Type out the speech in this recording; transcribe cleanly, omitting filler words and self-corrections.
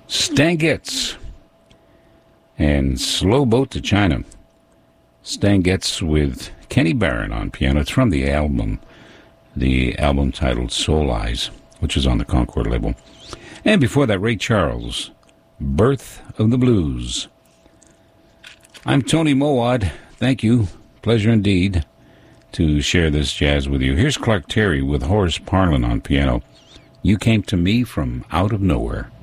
Stan Getz and Slow Boat to China. Stan Getz with Kenny Barron on piano. It's from the album titled Soul Eyes, which is on the Concord label. And before that, Ray Charles, Birth of the Blues. I'm Tony Mowat. Thank you. Pleasure indeed to share this jazz with you. Here's Clark Terry with Horace Parlan on piano. You Came to Me from Out of Nowhere.